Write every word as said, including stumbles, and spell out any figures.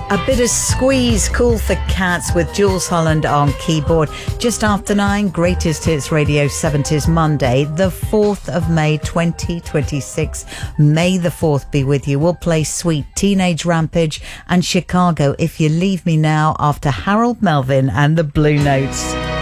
A bit of Squeeze, Cool for Cats with Jules Holland on keyboard. Just after nine, Greatest Hits Radio seventies, Monday, the fourth of May twenty twenty-six. May the fourth be with you. We'll play Sweet, Teenage Rampage and Chicago, If You Leave Me Now, after Harold Melvin and the Blue Notes.